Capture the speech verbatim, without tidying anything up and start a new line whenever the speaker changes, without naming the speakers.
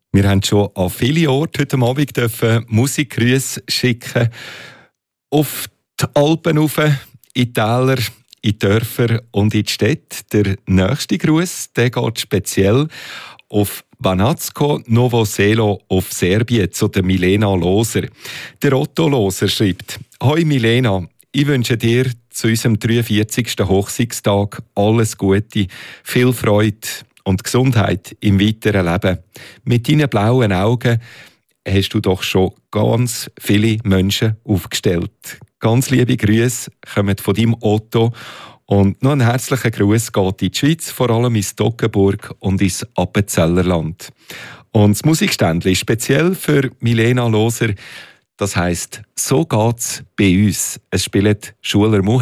Wir haben schon an viele Orte heute Abend dürfen Musikgrüße schicken. Auf die Alpen rauf, in die Täler, in die Dörfer und in die Städte. Der nächste Gruß, der geht speziell auf Banatsko Novo Selo auf Serbien zu der Milena Loser. Der Otto Loser schreibt: «Hoi Milena, ich wünsche dir zu unserem dreiundvierzigsten Hochzeitstag alles Gute, viel Freude und Gesundheit im weiteren Leben. Mit deinen blauen Augen hast du doch schon ganz viele Menschen aufgestellt.» Ganz liebe Grüße kommen von deinem Otto. Und noch ein herzlicher Gruß geht in die Schweiz, vor allem ins Toggenburg und ins Appenzellerland. Und das Musikständchen speziell für Milena Loser, das heisst «So geht's bei uns». Es spielt Schuler Muhe.